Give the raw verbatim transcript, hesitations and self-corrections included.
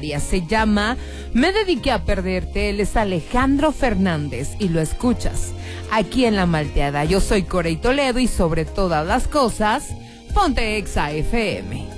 diaria. Se llama Me dediqué a perderte. Él es Alejandro Fernández y lo escuchas aquí en La Malteada. Yo soy Corey Toledo y sobre todas las cosas, ponte Exa F M.